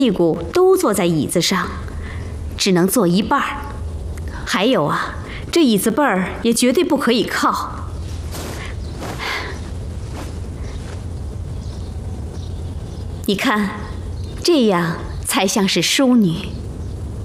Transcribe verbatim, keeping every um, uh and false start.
屁股都坐在椅子上，只能坐一半儿。还有啊，这椅子背儿也绝对不可以靠。你看，这样才像是淑女。